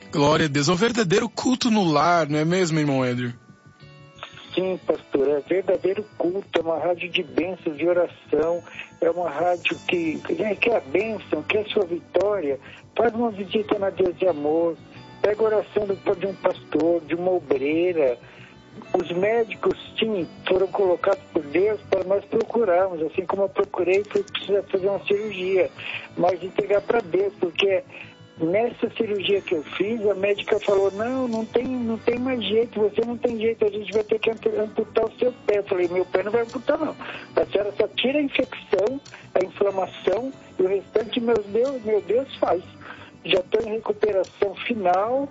Glória a Deus. É um verdadeiro culto no lar, não é mesmo, irmão Éder? Sim, pastor, é verdadeiro culto, é uma rádio de bênção, de oração, é uma rádio que quer a bênção, quer a sua vitória. Faz uma visita na Deus de Amor, pega a oração de um pastor, de uma obreira. Os médicos, sim, foram colocados por Deus para nós procurarmos, assim como eu procurei, fui precisar fazer uma cirurgia, mas entregar para Deus, porque nessa cirurgia que eu fiz, a médica falou, não tem mais jeito, você não tem jeito, a gente vai ter que amputar o seu pé. Eu falei, meu pé não vai amputar não, a senhora só tira a infecção, a inflamação, e o restante, meu Deus faz. Já estou em recuperação final.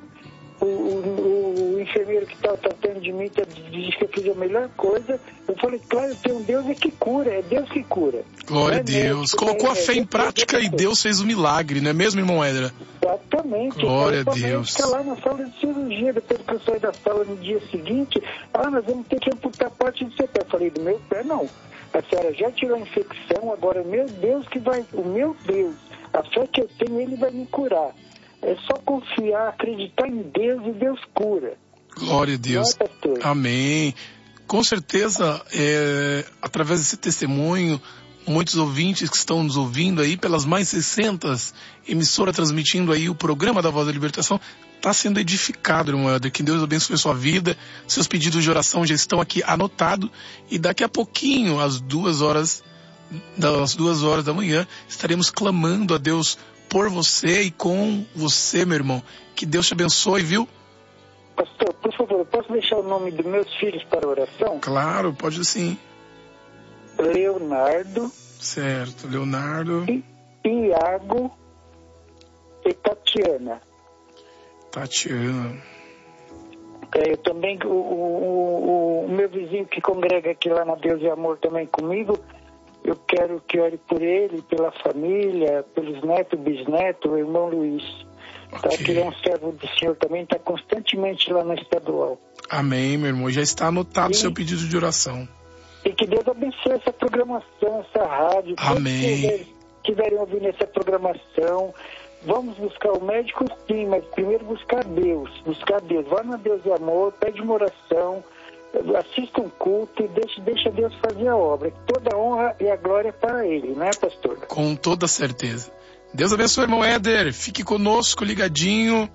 O enfermeiro que estava tratando de mim diz que eu fiz a melhor coisa. Eu falei, claro, tem um Deus que cura, é Deus que cura. Glória a Deus. Colocou a fé em prática e Deus fez o milagre, não é mesmo, irmão Éder? Exatamente. Glória a Deus. Fica lá na sala de cirurgia, depois que eu saí da sala no dia seguinte, nós vamos ter que amputar parte do seu pé. Eu falei, do meu pé não. A senhora já tirou a infecção, agora meu Deus o meu Deus, a fé que eu tenho, ele vai me curar. É só confiar, acreditar em Deus e Deus cura. Glória a Deus. Amém. Com certeza, através desse testemunho, muitos ouvintes que estão nos ouvindo aí, pelas mais 600 emissoras transmitindo aí o programa da Voz da Libertação, está sendo edificado, irmão Éder. Que Deus abençoe a sua vida. Seus pedidos de oração já estão aqui anotados. E daqui a pouquinho, às 2 horas da manhã, estaremos clamando a Deus por você e com você, meu irmão. Que Deus te abençoe, viu? Pastor, por favor, posso deixar o nome dos meus filhos para a oração? Claro, pode sim. Leonardo. Certo, Leonardo. Iago e Tatiana. Eu também, o meu vizinho que congrega aqui lá na Deus e Amor também comigo, eu quero que ore por ele, pela família, pelos netos, bisnetos, o irmão Luiz. Okay. Tá? Que ele é um servo do Senhor também, está constantemente lá na estadual. Amém, meu irmão. Já está anotado o seu pedido de oração. E que Deus abençoe essa programação, essa rádio. Amém. Todos que estiverem ouvindo essa programação, vamos buscar o médico sim, mas primeiro buscar Deus. Vai na Deus e Amor, pede uma oração, assista um culto e deixa Deus fazer a obra. Toda a honra e a glória para Ele, né, pastor? Com toda certeza. Deus abençoe, irmão Éder. Fique conosco, ligadinho.